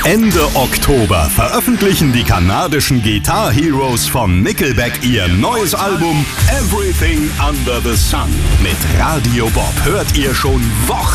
Ende Oktober veröffentlichen die kanadischen Guitar Heroes von Nickelback ihr neues Album Everything Under the Sun. Mit Radio Bob hört ihr schon Wochen